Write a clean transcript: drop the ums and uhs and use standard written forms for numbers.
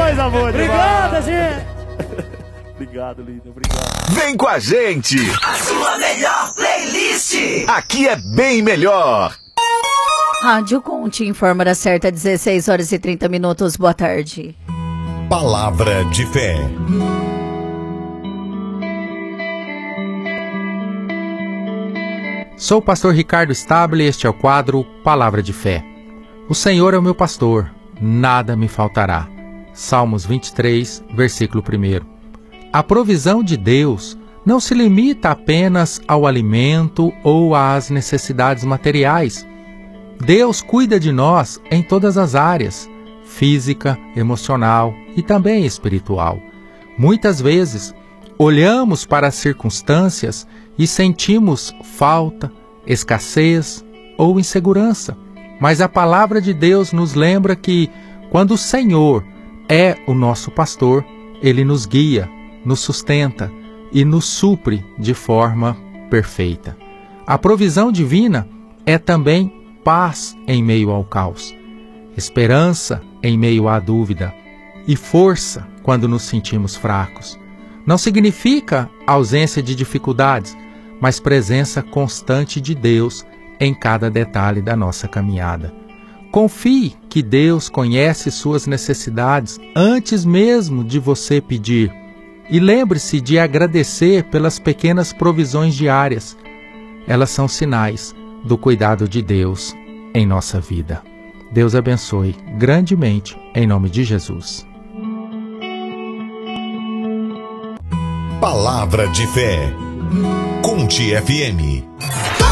Coisa boa demais. Obrigado, gente. Obrigado, lindo. Obrigado. Vem com a gente. A sua melhor playlist. Aqui é bem melhor. Rádio Conte informa da certa 16 horas e 30 minutos. Boa tarde. Palavra de fé. Sou o pastor Ricardo Stable e este é o quadro Palavra de Fé. O Senhor é o meu pastor, nada me faltará. Salmos 23, versículo 1. A provisão de Deus não se limita apenas ao alimento ou às necessidades materiais. Deus cuida de nós em todas as áreas, física, emocional e também espiritual. Muitas vezes, olhamos para as circunstâncias e sentimos falta, escassez ou insegurança. Mas a palavra de Deus nos lembra que, quando o Senhor é o nosso pastor, Ele nos guia, nos sustenta e nos supre de forma perfeita. A provisão divina é também paz em meio ao caos, esperança em meio à dúvida e força quando nos sentimos fracos. Não significa ausência de dificuldades, mas presença constante de Deus em cada detalhe da nossa caminhada. Confie que Deus conhece suas necessidades antes mesmo de você pedir. E lembre-se de agradecer pelas pequenas provisões diárias. Elas são sinais do cuidado de Deus em nossa vida. Deus abençoe grandemente, em nome de Jesus. Palavra de fé. Conte FM.